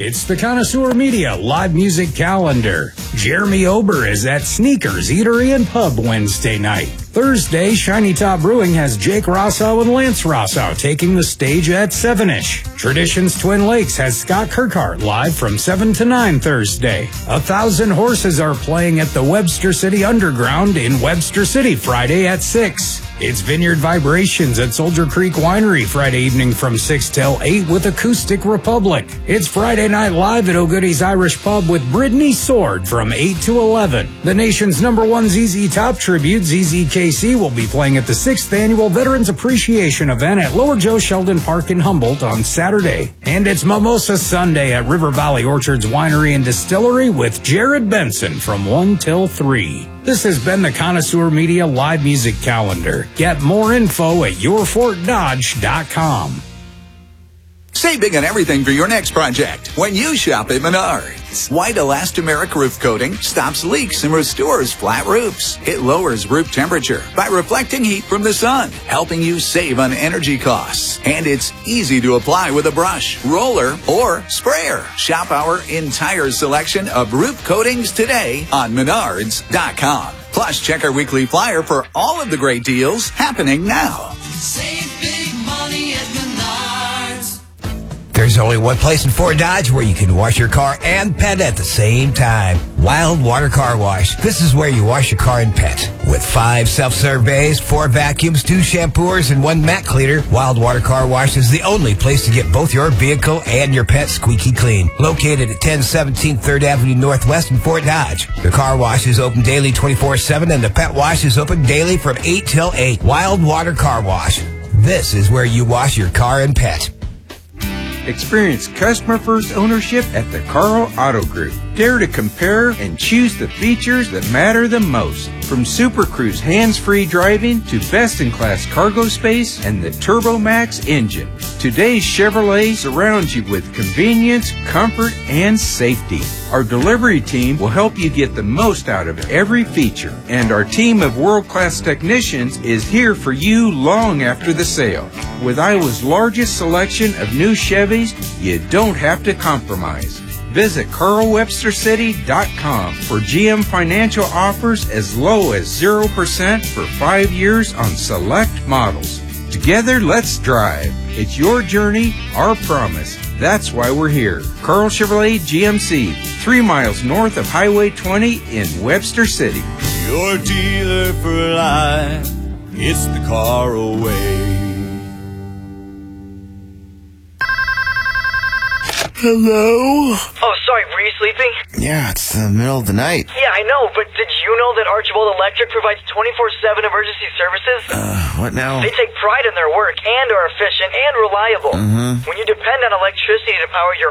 It's the Connoisseur Media live music calendar. Jeremy Ober is at Sneakers Eatery and Pub Wednesday night. Thursday, Shiny Top Brewing has Jake Rosso and Lance Rosso taking the stage at 7-ish. Traditions Twin Lakes has Scott Kirkhart live from 7 to 9 Thursday. 1,000 Horses are playing at the Webster City Underground in Webster City Friday at 6. It's Vineyard Vibrations at Soldier Creek Winery Friday evening from 6 till 8 with Acoustic Republic. It's Friday Night Live at O'Goodie's Irish Pub with Brittany Sword from 8 to 11. The nation's #1 ZZ Top tribute, ZZKC, will be playing at the 6th Annual Veterans Appreciation Event at Lower Joe Sheldon Park in Humboldt on Saturday. And it's Mimosa Sunday at River Valley Orchards Winery and Distillery with Jared Benson from 1 till 3. This has been the Connoisseur Media live music calendar. Get more info at yourfortdodge.com. Save big on everything for your next project when you shop at Menards. White elastomeric roof coating stops leaks and restores flat roofs. It lowers roof temperature by reflecting heat from the sun, helping you save on energy costs. And it's easy to apply with a brush, roller, or sprayer. Shop our entire selection of roof coatings today on Menards.com. Plus, check our weekly flyer for all of the great deals happening now. Save big money at Menards. There's only one place in Fort Dodge where you can wash your car and pet at the same time. Wild Water Car Wash. This is where you wash your car and pet. With 5 self-serve bays, 4 vacuums, 2 shampooers, and 1 mat cleaner, Wild Water Car Wash is the only place to get both your vehicle and your pet squeaky clean. Located at 1017 3rd Avenue Northwest in Fort Dodge. The car wash is open daily 24/7, and the pet wash is open daily from 8 till 8. Wild Water Car Wash. This is where you wash your car and pet. Experience customer-first ownership at the Carl Auto Group. Dare to compare and choose the features that matter the most. From Super Cruise hands-free driving to best-in-class cargo space and the Turbo Max engine. Today's Chevrolet surrounds you with convenience, comfort, and safety. Our delivery team will help you get the most out of every feature. And our team of world-class technicians is here for you long after the sale. With Iowa's largest selection of new Chevys, you don't have to compromise. Visit CarlWebsterCity.com for GM financial offers as low as 0% for 5 years on select models. Together, let's drive. It's your journey, our promise. That's why we're here. Carl Chevrolet GMC, 3 miles north of Highway 20 in Webster City. Your dealer for life, it's the Carl way. Hello? Oh, sorry, were you sleeping? Yeah, it's the middle of the night. Yeah, I know, but did you know that Archibald Electric provides 24/7 emergency services? What now? They take pride in their work and are efficient and reliable. When you depend on electricity to power your